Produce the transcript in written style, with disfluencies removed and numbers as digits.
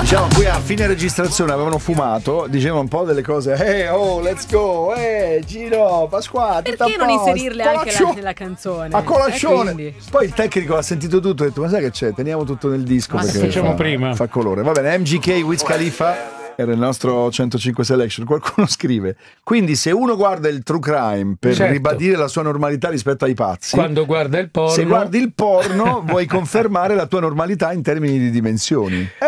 Diciamo, qui a fine registrazione avevano fumato, dicevano un po' delle cose. Let's go, Gino, Pasquale. Perché non inserirle anche nella canzone? A colazione. Quindi. Poi il tecnico ha sentito tutto e ha detto: ma sai che c'è? Teniamo tutto nel disco. Ma perché facciamo prima. Fa colore. Va bene, MGK Wiz Khalifa era il nostro 105 Selection. Qualcuno scrive: quindi se uno guarda il true crime per ribadire la sua normalità rispetto ai pazzi, quando guarda il porno, se guardi il porno vuoi confermare la tua normalità in termini di dimensioni.